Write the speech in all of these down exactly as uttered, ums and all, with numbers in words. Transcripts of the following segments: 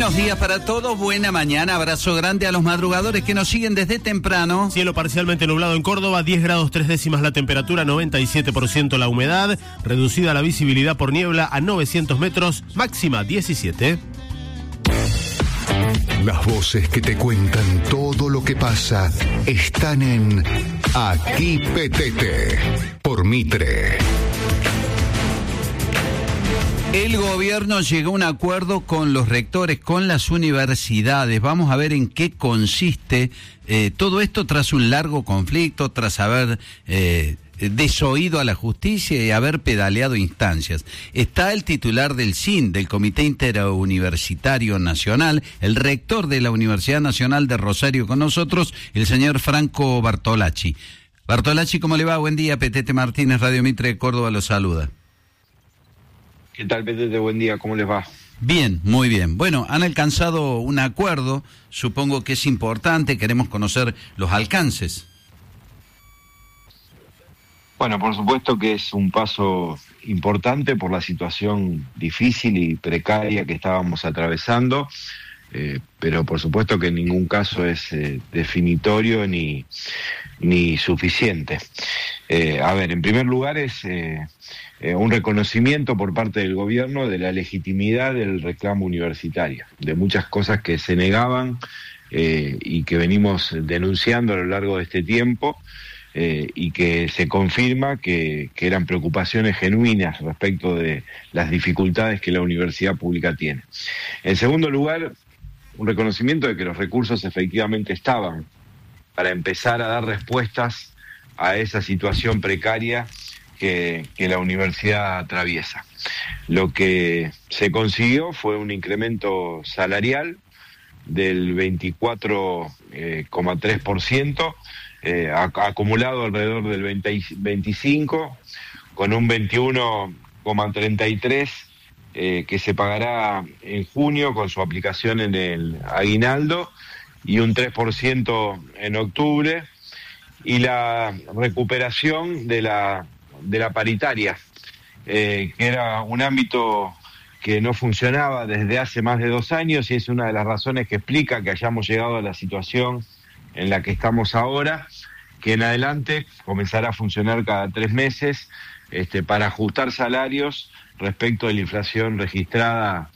Buenos días para todos, buena mañana, abrazo grande a los madrugadores que nos siguen desde temprano. Cielo parcialmente nublado en Córdoba, diez grados tres décimas la temperatura, noventa y siete por ciento la humedad, reducida la visibilidad por niebla a novecientos metros, máxima diecisiete. Las voces que te cuentan todo lo que pasa están en Aquí Petete, por Mitre. El gobierno llegó a un acuerdo con los rectores, con las universidades. Vamos a ver en qué consiste eh, todo esto tras un largo conflicto, tras haber eh, desoído a la justicia y haber pedaleado instancias. Está el titular del S I N, del Comité Interuniversitario Nacional, el rector de la Universidad Nacional de Rosario con nosotros, el señor Franco Bartolacci. Bartolacci, ¿cómo le va? Buen día, Petete Martínez, Radio Mitre de Córdoba lo saluda. ¿Qué tal, Petete? Buen día, ¿cómo les va? Bien, muy bien. Bueno, han alcanzado un acuerdo, supongo que es importante, queremos conocer los alcances. Bueno, por supuesto que es un paso importante por la situación difícil y precaria que estábamos atravesando, eh, pero por supuesto que en ningún caso es eh, definitorio ni, ni suficiente. Eh, a ver, en primer lugar es... Eh, Eh, un reconocimiento por parte del gobierno de la legitimidad del reclamo universitario, de muchas cosas que se negaban eh, y que venimos denunciando a lo largo de este tiempo eh, y que se confirma que, que eran preocupaciones genuinas respecto de las dificultades que la universidad pública tiene. En segundo lugar, un reconocimiento de que los recursos efectivamente estaban para empezar a dar respuestas a esa situación precaria Que, que la universidad atraviesa. Lo que se consiguió fue un incremento salarial del veinticuatro coma tres por ciento, eh, acumulado alrededor del veinte, veinticinco, con un veintiuno coma treinta y tres eh, que se pagará en junio con su aplicación en el aguinaldo y un tres por ciento en octubre, y la recuperación de la de la paritaria, eh, que era un ámbito que no funcionaba desde hace más de dos años y es una de las razones que explica que hayamos llegado a la situación en la que estamos ahora, que en adelante comenzará a funcionar cada tres meses este, para ajustar salarios respecto de la inflación registrada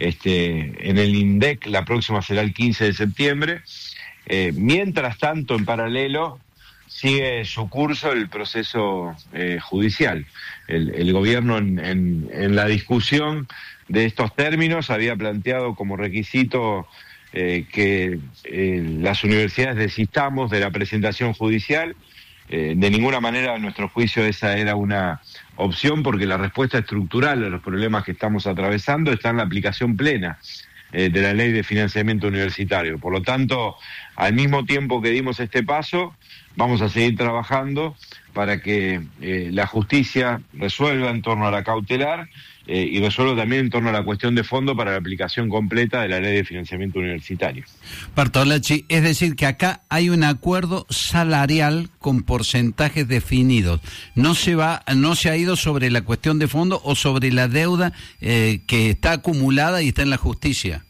este, en el INDEC. La próxima será el quince de septiembre. Eh, mientras tanto, en paralelo, sigue su curso el proceso eh, judicial. El, el gobierno en, en, en la discusión de estos términos había planteado como requisito eh, que eh, las universidades desistamos de la presentación judicial. Eh, de ninguna manera, a nuestro juicio, esa era una opción, porque la respuesta estructural a los problemas que estamos atravesando está en la aplicación plena eh, de la ley de financiamiento universitario. Por lo tanto, al mismo tiempo que dimos este paso, vamos a seguir trabajando para que eh, la justicia resuelva en torno a la cautelar eh, y resuelva también en torno a la cuestión de fondo para la aplicación completa de la ley de financiamiento universitario. Bartolacci, es decir que acá hay un acuerdo salarial con porcentajes definidos. No se va, no se ha ido sobre la cuestión de fondo o sobre la deuda eh, que está acumulada y está en la justicia.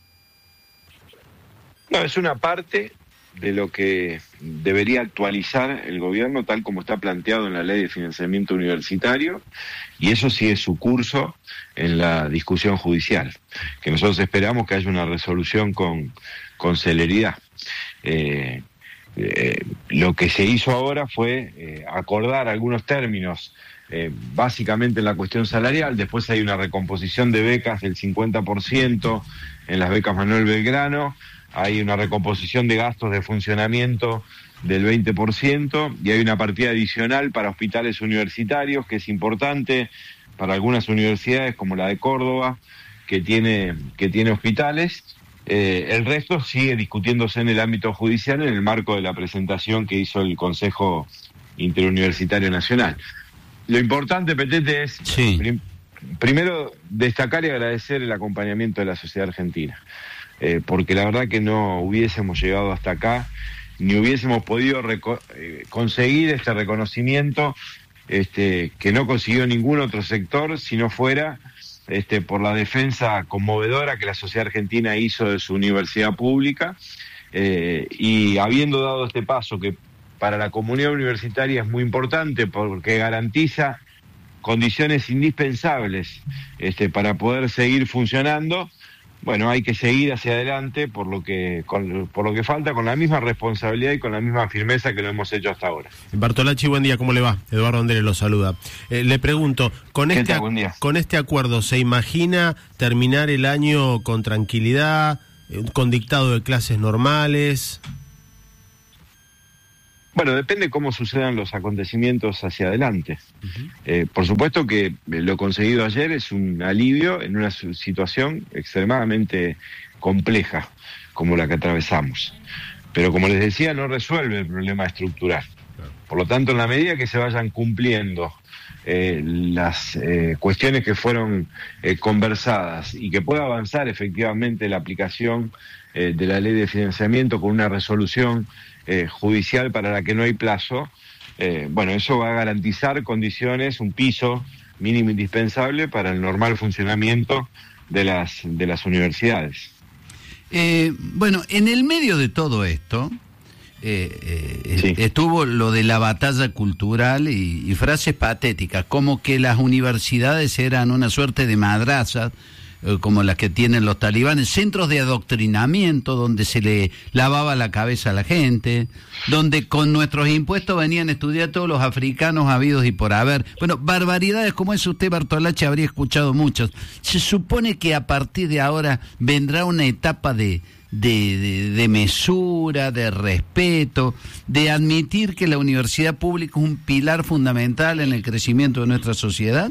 No, es una parte de lo que debería actualizar el gobierno tal como está planteado en la ley de financiamiento universitario, y eso sigue su curso en la discusión judicial, que nosotros esperamos que haya una resolución con, con celeridad. Eh, eh, lo que se hizo ahora fue eh, acordar algunos términos, eh, básicamente en la cuestión salarial. Después hay una recomposición de becas del cincuenta por ciento en las becas Manuel Belgrano. Hay una recomposición de gastos de funcionamiento del veinte por ciento y hay una partida adicional para hospitales universitarios, que es importante para algunas universidades como la de Córdoba, que tiene, que tiene hospitales. Eh, el resto sigue discutiéndose en el ámbito judicial en el marco de la presentación que hizo el Consejo Interuniversitario Nacional. Lo importante, Petete, es sí. prim- primero destacar y agradecer el acompañamiento de la sociedad argentina. Eh, porque la verdad que no hubiésemos llegado hasta acá, ni hubiésemos podido reco- eh, conseguir este reconocimiento este, que no consiguió ningún otro sector, si no fuera este, por la defensa conmovedora que la sociedad argentina hizo de su universidad pública, eh, y habiendo dado este paso que para la comunidad universitaria es muy importante porque garantiza condiciones indispensables este, para poder seguir funcionando, bueno, hay que seguir hacia adelante por lo que con, por lo que falta, con la misma responsabilidad y con la misma firmeza que lo hemos hecho hasta ahora. Bartolacci, buen día, ¿cómo le va? Eduardo Andere lo saluda. Eh, le pregunto, con este, con este acuerdo, ¿se imagina terminar el año con tranquilidad, eh, con dictado de clases normales? Bueno, depende cómo sucedan los acontecimientos hacia adelante. Uh-huh. Eh, por supuesto que lo conseguido ayer es un alivio en una situación extremadamente compleja como la que atravesamos. Pero como les decía, no resuelve el problema estructural. Por lo tanto, en la medida que se vayan cumpliendo eh, las eh, cuestiones que fueron eh, conversadas y que pueda avanzar efectivamente la aplicación eh, de la ley de financiamiento con una resolución Eh, judicial para la que no hay plazo, eh, bueno, eso va a garantizar condiciones, un piso mínimo indispensable para el normal funcionamiento de las, de las universidades. Eh, bueno, en el medio de todo esto, eh, eh, sí. estuvo lo de la batalla cultural y, y frases patéticas, como que las universidades eran una suerte de madrazas, como las que tienen los talibanes, centros de adoctrinamiento donde se le lavaba la cabeza a la gente, donde con nuestros impuestos venían a estudiar todos los africanos habidos y por haber. Bueno, barbaridades como eso usted, Bartolacci, habría escuchado muchos. Se supone que a partir de ahora vendrá una etapa de, de, de, de mesura, de respeto, de admitir que la universidad pública es un pilar fundamental en el crecimiento de nuestra sociedad.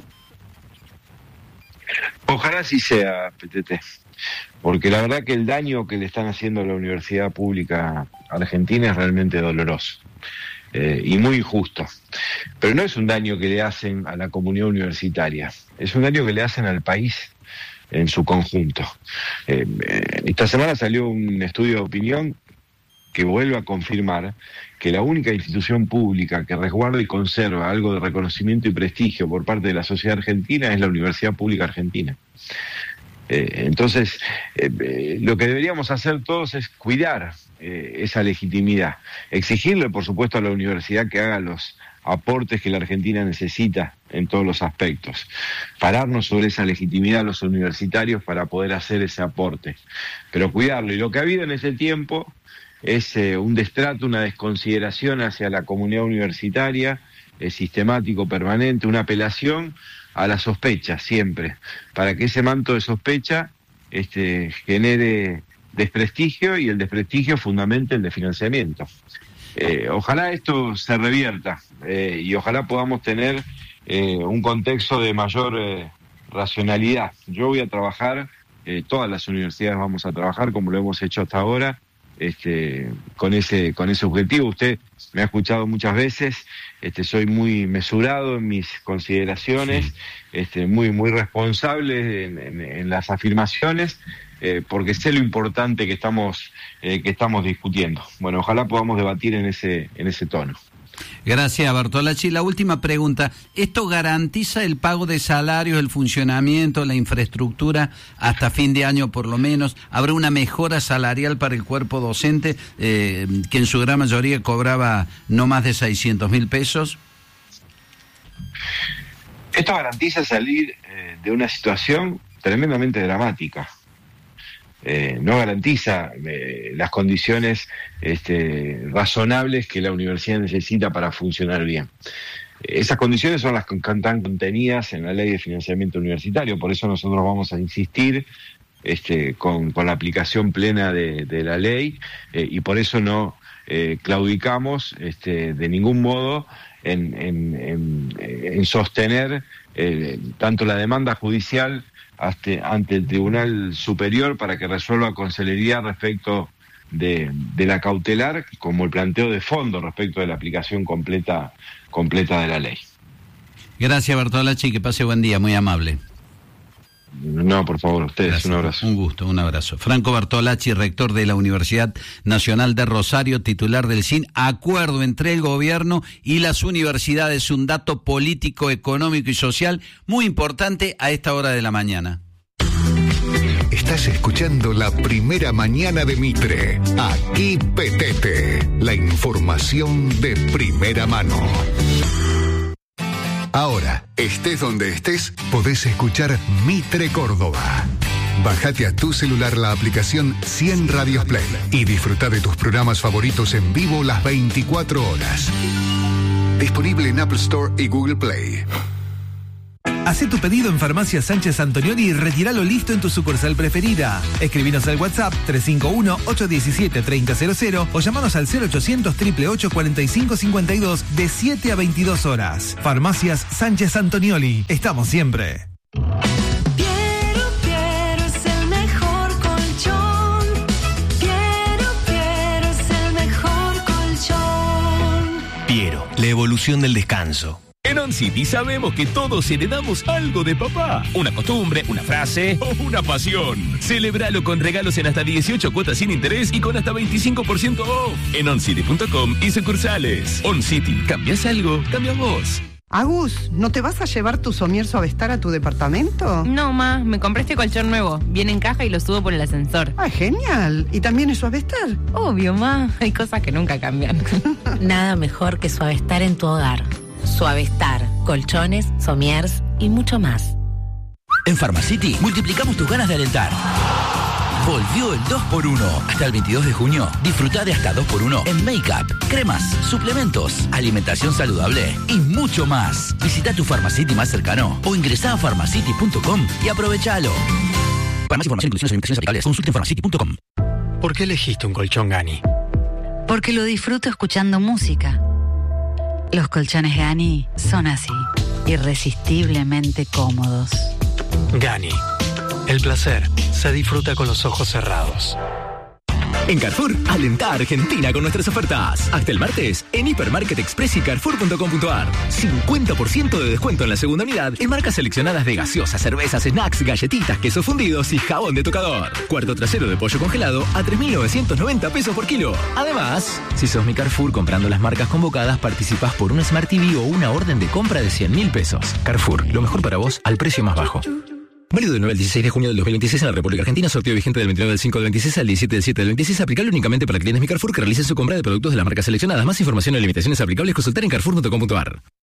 Ojalá así sea, P T T, porque la verdad que el daño que le están haciendo a la universidad pública argentina es realmente doloroso eh, y muy injusto. Pero no es un daño que le hacen a la comunidad universitaria, es un daño que le hacen al país en su conjunto. Eh, esta semana salió un estudio de opinión que vuelve a confirmar que la única institución pública que resguarda y conserva algo de reconocimiento y prestigio por parte de la sociedad argentina es la Universidad Pública Argentina. Eh, entonces, eh, eh, lo que deberíamos hacer todos es cuidar eh, esa legitimidad, exigirle, por supuesto, a la universidad que haga los aportes que la Argentina necesita en todos los aspectos, pararnos sobre esa legitimidad los universitarios para poder hacer ese aporte, pero cuidarlo. Y lo que ha habido en ese tiempo es eh, un destrato, una desconsideración hacia la comunidad universitaria, eh, sistemático, permanente, una apelación a la sospecha siempre, para que ese manto de sospecha este, genere desprestigio y el desprestigio fundamente el de financiamiento. Eh, ojalá esto se revierta eh, y ojalá podamos tener eh, un contexto de mayor eh, racionalidad. Yo voy a trabajar, eh, todas las universidades vamos a trabajar como lo hemos hecho hasta ahora, Este, con ese con ese objetivo. Usted me ha escuchado muchas veces, este, soy muy mesurado en mis consideraciones, sí. este, muy muy responsable en, en, en las afirmaciones, eh, porque sé lo importante que estamos eh, que estamos discutiendo. Bueno, ojalá podamos debatir en ese en ese tono. Gracias, Bartolacci. La última pregunta. ¿Esto garantiza el pago de salarios, el funcionamiento, la infraestructura hasta fin de año por lo menos? ¿Habrá una mejora salarial para el cuerpo docente, eh, que en su gran mayoría cobraba no más de seiscientos mil pesos? Esto garantiza salir eh, de una situación tremendamente dramática. Eh, no garantiza eh, las condiciones este, razonables que la universidad necesita para funcionar bien. Esas condiciones son las que están contenidas en la ley de financiamiento universitario, por eso nosotros vamos a insistir este, con, con la aplicación plena de, de la ley eh, y por eso no eh, claudicamos este, de ningún modo en, en, en, en sostener eh, tanto la demanda judicial Ante, ante el Tribunal Superior para que resuelva con celeridad respecto de, de la cautelar, como el planteo de fondo respecto de la aplicación completa, completa de la ley. Gracias, Bartolacci, que pase buen día, muy amable. No, por favor, ustedes, Gracias. Un abrazo. Un gusto, un abrazo. Franco Bartolacci, rector de la Universidad Nacional de Rosario, titular del S I N. Acuerdo entre el gobierno y las universidades, un dato político, económico y social muy importante a esta hora de la mañana. Estás escuchando la primera mañana de Mitre. Aquí Petete, la información de primera mano. Ahora, estés donde estés, podés escuchar Mitre Córdoba. Bájate a tu celular la aplicación cien Radios Play y disfruta de tus programas favoritos en vivo las veinticuatro horas. Disponible en Apple Store y Google Play. Hacé tu pedido en Farmacia Sánchez Antonioli y retíralo listo en tu sucursal preferida. Escribinos al WhatsApp tres cinco uno, ocho uno siete, tres cero cero cero o llamanos al cero ochocientos, ocho ocho ocho, cuarenta y cinco cincuenta y dos de siete a veintidós horas. Farmacias Sánchez Antonioli. Estamos siempre. Piero, Piero es el mejor colchón. Piero, Piero es el mejor colchón. Piero, la evolución del descanso. En OnCity sabemos que todos heredamos algo de papá. Una costumbre, una frase o una pasión. Celebralo con regalos en hasta dieciocho cuotas sin interés y con hasta veinticinco por ciento off. En oncity punto com y sucursales. OnCity, ¿cambias algo? Cambias vos. Agus, ¿no te vas a llevar tu somier Suavestar a tu departamento? No, ma, me compré este colchón nuevo. Viene en caja y lo subo por el ascensor. Ah, genial. ¿Y también es Suavestar? Obvio, ma. Hay cosas que nunca cambian. Nada mejor que Suavestar en tu hogar. Suavestar, colchones, somiers y mucho más. En Pharmacity multiplicamos tus ganas de alentar. Volvió el dos por uno. Hasta el veintidós de junio, disfruta de hasta dos por uno en make-up, cremas, suplementos, alimentación saludable y mucho más. Visita tu Pharmacity más cercano o ingresá a pharmacity punto com y aprovechalo. Para más información, inclusiones y limitaciones aplicables, consulte en pharmacity punto com. ¿Por qué elegiste un colchón Gani? Porque lo disfruto escuchando música. Los colchones Gani son así, irresistiblemente cómodos. Gani, el placer se disfruta con los ojos cerrados. En Carrefour, alenta a Argentina con nuestras ofertas. Hasta el martes, en Hipermarket Express y Carrefour punto com punto ar. cincuenta por ciento de descuento en la segunda unidad en marcas seleccionadas de gaseosas, cervezas, snacks, galletitas, quesos fundidos y jabón de tocador. Cuarto trasero de pollo congelado a tres mil novecientos noventa pesos por kilo. Además, si sos mi Carrefour comprando las marcas convocadas, participás por un Smart T V o una orden de compra de cien mil pesos. Carrefour, lo mejor para vos al precio más bajo. Válido del nueve al dieciséis de junio del dos mil veintiséis en la República Argentina. Sorteo vigente del veintinueve del cinco del veintiséis al diecisiete del siete del veintiséis. Aplicable únicamente para clientes Mi Carrefour que realicen su compra de productos de las marcas seleccionadas. Más información y limitaciones aplicables consultar en carrefour punto com punto ar.